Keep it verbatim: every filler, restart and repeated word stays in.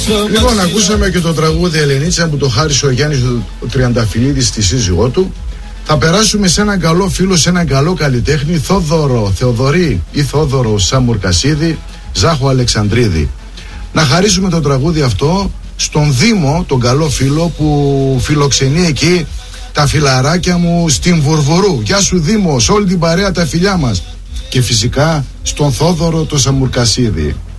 Λοιπόν, ακούσαμε και το τραγούδι Ελενίτσα που το χάρισε ο Γιάννης ο Τριανταφυλλίδης στη σύζυγό του. Θα περάσουμε σε έναν καλό φίλο, σε έναν καλό καλλιτέχνη, Θόδωρο Θεοδωρή ή Θόδωρο Σαμουρκασίδη, Ζάχο Αλεξανδρίδη. Να χαρίσουμε το τραγούδι αυτό στον Δήμο, τον καλό φίλο που φιλοξενεί εκεί τα φιλαράκια μου στην Βουρβουρού. Γεια σου Δήμο, σε όλη την παρέα τα φιλιά μας. Και φυσικά στον Θόδωρο το Σαμουρκασίδη.